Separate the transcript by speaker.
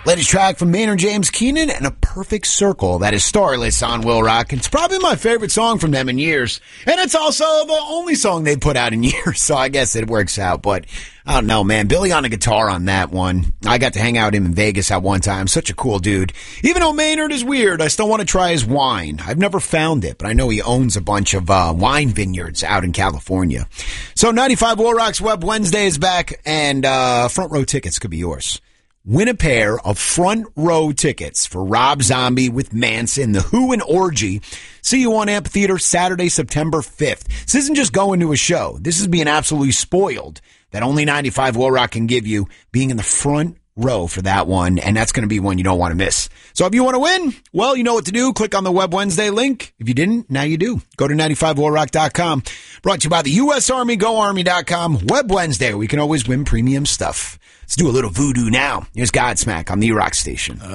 Speaker 1: Latest track from Maynard James Keenan and A Perfect Circle. That is Starless on Will Rock. It's probably my favorite song from them in years. And it's also the only song they put out in years, so I guess it works out. But I don't know, man. Billy on the guitar on that one. I got to hang out with him in Vegas at one time. Such a cool dude. Even though Maynard is weird, I still want to try his wine. I've never found it, but I know he owns a bunch of wine vineyards out in California. So 95 Will Rock's Web Wednesday is back, and front row tickets could be yours. Win a pair of front row tickets for Rob Zombie with Manson, The Who, and Orgy. See you on Amphitheater Saturday, September 5th. This isn't just going to a show. This is being absolutely spoiled that only 95 Will Rock can give you, being in the front row for that one, and that's going to be one you don't want to miss. So if you want to win, well, you know what to do. Click on the Web Wednesday link. If you didn't, now you do. Go to 95willrock.com. Brought to you by the U.S. Army, GoArmy.com. Web Wednesday, we can always win premium stuff. Let's do a little voodoo now. Here's Godsmack on the Rock Station.